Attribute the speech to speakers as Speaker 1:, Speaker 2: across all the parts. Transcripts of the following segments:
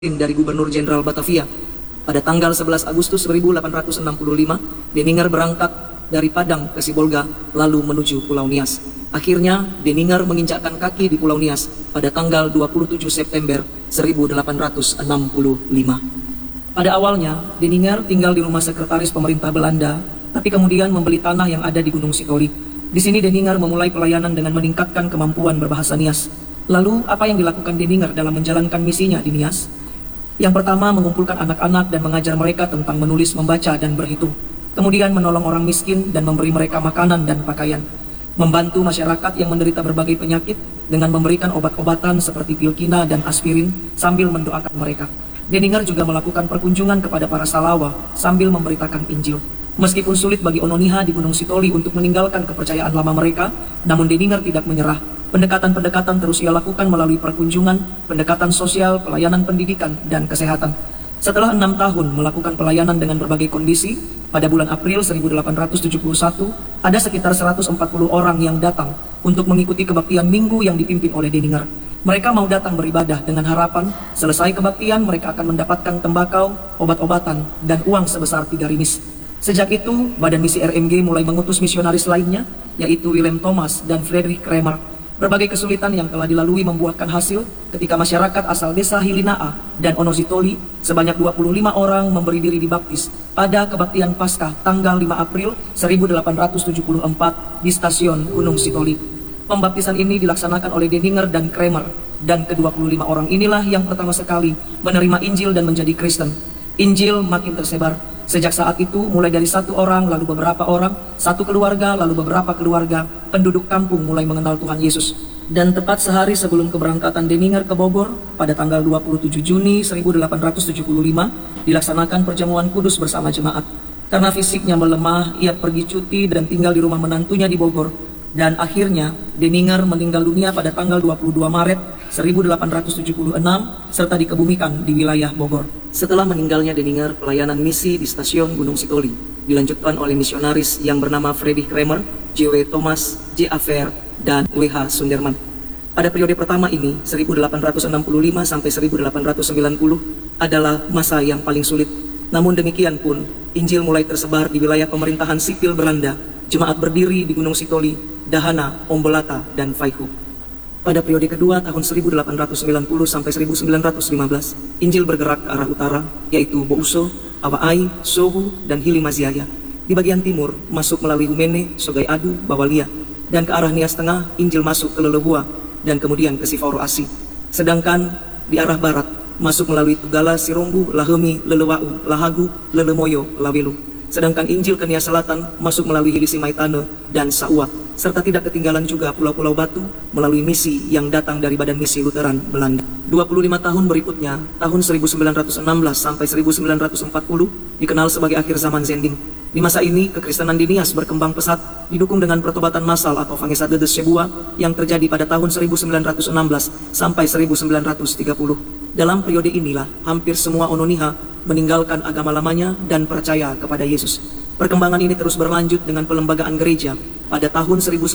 Speaker 1: dari Gubernur Jenderal Batavia. Pada tanggal 11 Agustus 1865, Deninger berangkat dari Padang ke Sibolga, lalu menuju Pulau Nias. Akhirnya, Deninger menginjakkan kaki di Pulau Nias pada tanggal 27 September 1865. Pada awalnya, Deninger tinggal di rumah sekretaris pemerintah Belanda, tapi kemudian membeli tanah yang ada di Gunung Sitoli. Di sini Deninger memulai pelayanan dengan meningkatkan kemampuan berbahasa Nias. Lalu, apa yang dilakukan Deninger dalam menjalankan misinya di Nias? Yang pertama, mengumpulkan anak-anak dan mengajar mereka tentang menulis, membaca, dan berhitung. Kemudian menolong orang miskin dan memberi mereka makanan dan pakaian. Membantu masyarakat yang menderita berbagai penyakit dengan memberikan obat-obatan seperti pilkina dan aspirin sambil mendoakan mereka. Deninger juga melakukan perkunjungan kepada para salawa sambil memberitakan Injil. Meskipun sulit bagi Ononiha di Gunung Sitoli untuk meninggalkan kepercayaan lama mereka, namun Deninger tidak menyerah. Pendekatan-pendekatan terus ia lakukan melalui perkunjungan, pendekatan sosial, pelayanan pendidikan, dan kesehatan. Setelah 6 tahun melakukan pelayanan dengan berbagai kondisi, pada bulan April 1871, ada sekitar 140 orang yang datang untuk mengikuti kebaktian minggu yang dipimpin oleh Deninger. Mereka mau datang beribadah dengan harapan, selesai kebaktian mereka akan mendapatkan tembakau, obat-obatan, dan uang sebesar 3 rimis. Sejak itu, Badan Misi RMG mulai mengutus misionaris lainnya, yaitu Wilhelm Thomas dan Friedrich Kremer. Berbagai kesulitan yang telah dilalui membuahkan hasil ketika masyarakat asal desa Hilinaa dan Onositoli sebanyak 25 orang memberi diri dibaptis pada kebaktian Paskah tanggal 5 April 1874 di stasiun Gunung Sitoli. Pembaptisan ini dilaksanakan oleh Deninger dan Kremer, dan ke-25 orang inilah yang pertama sekali menerima Injil dan menjadi Kristen. Injil makin tersebar. Sejak saat itu, mulai dari 1 orang, lalu beberapa orang, 1 keluarga, lalu beberapa keluarga, penduduk kampung mulai mengenal Tuhan Yesus. Dan tepat sehari sebelum keberangkatan Deninger ke Bogor, pada tanggal 27 Juni 1875, dilaksanakan perjamuan kudus bersama jemaat. Karena fisiknya melemah, ia pergi cuti dan tinggal di rumah menantunya di Bogor. Dan akhirnya, Deninger meninggal dunia pada tanggal 22 Maret 1876, serta dikebumikan di wilayah Bogor. Setelah meninggalnya Deninger, pelayanan misi di stasiun Gunung Sitoli dilanjutkan oleh misionaris yang bernama Friedrich Kremer, J.W. Thomas, J. Aver, dan W.H. Sunderman. Pada periode pertama ini, 1865 sampai 1890, adalah masa yang paling sulit. Namun demikian pun, Injil mulai tersebar di wilayah pemerintahan sipil Belanda. Jemaat berdiri di Gunung Sitoli, Dahana, Ombelata, dan Vaihu. Pada periode kedua tahun 1890 sampai 1915, Injil bergerak ke arah utara, yaitu Bousso, Awaai, Sohu, dan Hilimaziaya. Di bagian timur, masuk melalui Humene, Sogai Adu, Bawalia, dan ke arah Nias Tengah, Injil masuk ke Lelebua, dan kemudian ke Siforo Asi. Sedangkan di arah barat, masuk melalui Tugala, Sirombu, Lahemi, Lelewau, Lahagu, Lelemoyo, Lawelu. Sedangkan Injil ke Nias Selatan masuk melalui Hilisi Maitane dan Saua, serta tidak ketinggalan juga Pulau-Pulau Batu melalui misi yang datang dari Badan Misi Lutheran Belanda. 25 tahun berikutnya, tahun 1916 sampai 1940, dikenal sebagai akhir zaman Zending. Di masa ini, kekristenan di Nias berkembang pesat, didukung dengan pertobatan massal atau Vangesade de Sebua yang terjadi pada tahun 1916 sampai 1930. Dalam periode inilah, hampir semua Ononiha meninggalkan agama lamanya dan percaya kepada Yesus. Perkembangan ini terus berlanjut dengan pelembagaan gereja. Pada tahun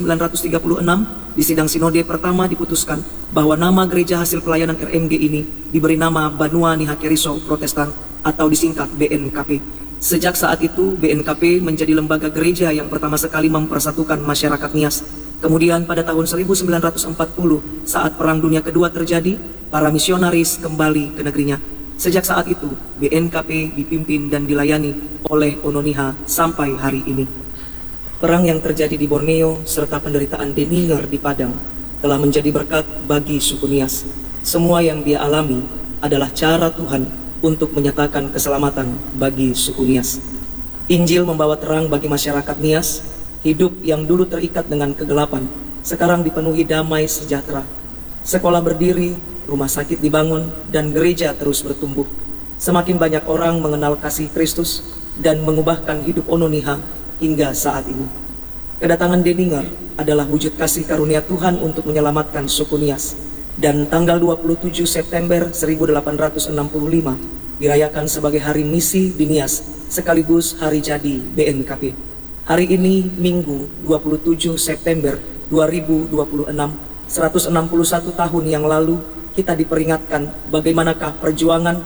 Speaker 1: 1936, di sidang sinode pertama diputuskan bahwa nama gereja hasil pelayanan RMG ini diberi nama Banua Niha Keriso Protestan atau disingkat BNKP. Sejak saat itu, BNKP menjadi lembaga gereja yang pertama sekali mempersatukan masyarakat Nias. Kemudian pada tahun 1940, saat Perang Dunia Kedua terjadi, para misionaris kembali ke negerinya. Sejak saat itu, BNKP dipimpin dan dilayani oleh Ononiha sampai hari ini. Perang yang terjadi di Borneo serta penderitaan Deninger di Padang telah menjadi berkat bagi suku Nias. Semua yang dia alami adalah cara Tuhan untuk menyatakan keselamatan bagi suku Nias. Injil membawa terang bagi masyarakat Nias. Hidup yang dulu terikat dengan kegelapan sekarang dipenuhi damai sejahtera. Sekolah berdiri, rumah sakit dibangun, dan gereja terus bertumbuh. Semakin banyak orang mengenal kasih Kristus dan mengubahkan hidup Ononiha hingga saat ini. Kedatangan Deninger adalah wujud kasih karunia Tuhan untuk menyelamatkan suku Nias. Dan tanggal 27 September 1865 dirayakan sebagai hari misi di Nias sekaligus hari jadi BNKP. Hari ini, Minggu 27 September 2026, 161 tahun yang lalu, kita diperingatkan bagaimanakah perjuangan